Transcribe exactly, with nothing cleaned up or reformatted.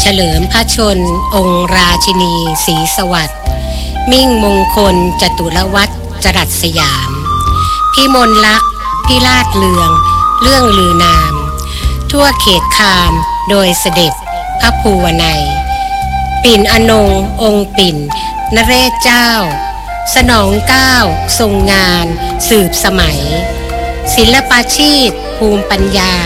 เฉลิมพระชนองค์ราชินีศรีสวัสดิ์มิ่งมงคลจตุรวัฒน์จรัสสยามพิมลลักษณ์พิราชเลืองเรื่องลือนามทั่วเขตคามโดยเสด็จพระภูวนัยปิ่นอนงองค์ปิ่นนเรศเจ้าสนองเกล้าทรงงานสืบสมัยศิลปาชีพภูมิปัญญา